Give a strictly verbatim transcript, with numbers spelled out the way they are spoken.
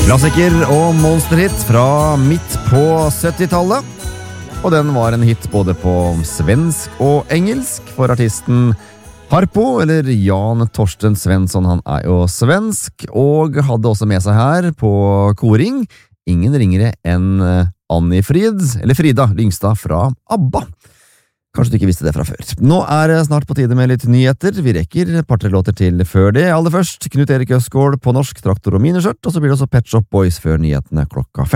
Klassiker og monsterhit fra midt på syttitallet. Og den var en hit både på svensk og engelsk for artisten Harpo, eller Jan Torsten Svensson. Han er jo svensk, og hadde også med seg her på koring ingen ringere enn Annie Frid, eller Frida Lyngstad fra ABBA. Kanskje du ikke visste det fra før. Nå er det snart på tide med litt nyheter. Vi rekker et par tre låter til før det. Aller først Knut Erik Østgaard på norsk Traktor og Miniskjørt, og så blir det også Pet Shop Boys før nyhetene klokka fem.